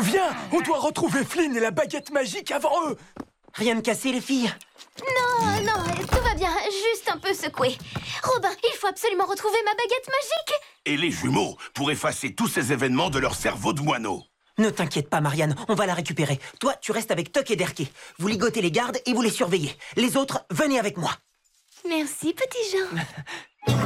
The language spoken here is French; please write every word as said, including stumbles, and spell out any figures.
Viens, on doit retrouver Flynn et la baguette magique avant eux. Rien de cassé, les filles? Non, non, tout va bien, juste un peu secoué. Robin, il faut absolument retrouver ma baguette magique. Et les jumeaux, pour effacer tous ces événements de leur cerveau de moineau. Ne t'inquiète pas, Marianne, on va la récupérer. Toi, tu restes avec Tuck et Derky. Vous ligotez les gardes et vous les surveillez. Les autres, venez avec moi. Merci, petit Jean.